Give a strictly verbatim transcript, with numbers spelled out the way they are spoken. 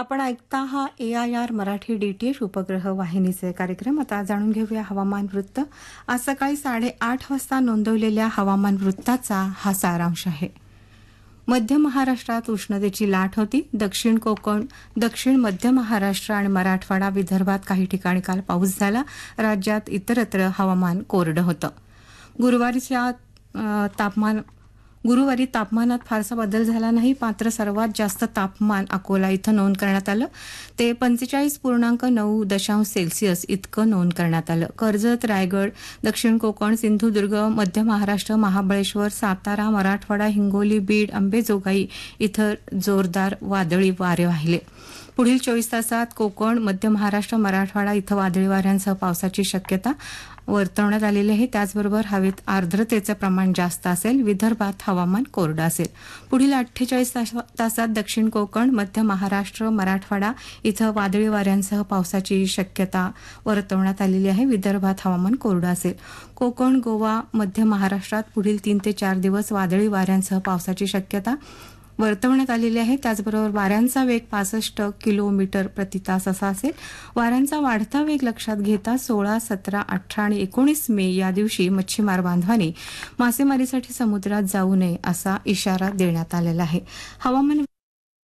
आपण ऐकता हा ए I R Marathi D T H उपग्रह वाहिनीचे कार्यक्रम. आता जाणून घेऊया हवामान वृत्त. आज सकाळी साडेआठ वाजता नोंदवलेल्या हवामान वृत्ताचा हा सारांश आहे. मध्य महाराष्ट्रात उष्णतेची लाट होती. दक्षिण कोकण, दक्षिण मध्य महाराष्ट्र आणि मराठवाडा, विदर्भात काही ठिकाणी काल पाऊस झाला. राज्यात इतरत्र हवामान कोरडं होतं. गुरुवारीच्या अ, तापमान गुरुवारी तापमानात फारसा बदल झाला नाही, मात्र सर्वात जास्त तापमान अकोला इथं नोंद करण्यात आलं. ते पंचेचाळीस पूर्णांक नऊ दशांश सेल्सिअस इतकं नोंद करण्यात आलं. कर्जत, रायगड, दक्षिण कोकण, सिंधुदुर्ग, मध्य महाराष्ट्र, महाबळेश्वर, सातारा, मराठवाडा, हिंगोली, बीड, अंबेजोगाई इथं जोरदार वादळी वारे वाहिले. पुढील चोवीस तासात कोकण, मध्य महाराष्ट्र, मराठवाडा इथं वादळी वाऱ्यांसह पावसाची शक्यता वर्तवण्यात आलेली आहे. त्याचबरोबर हवेत आर्द्रतेचं प्रमाण जास्त असेल. विदर्भात हवामान कोरडं असेल. पुढील अठ्ठेचाळीस तासात दक्षिण कोकण, मध्य महाराष्ट्र, मराठवाडा इथं वादळी वाऱ्यांसह पावसाची शक्यता वर्तवण्यात आलेली आहे. विदर्भात हवामान कोरडं असेल. कोकण, गोवा, मध्य महाराष्ट्रात पुढील तीन ते चार दिवस वादळी वाऱ्यांसह पावसाची शक्यता वर्तवण्यात आलेली आहे. त्याचबरोबर वाऱ्यांचा वेग पासष्ट किलोमीटर प्रति तास असा असेल. वाऱ्यांचा वाढता वेग लक्षात घेता सोळा, सतरा, अठरा आणि एकोणीस मे या दिवशी मच्छीमार बांधवांनी मासेमारीसाठी समुद्रात जाऊ नये असा इशारा देण्यात आलेला आहे. हवामान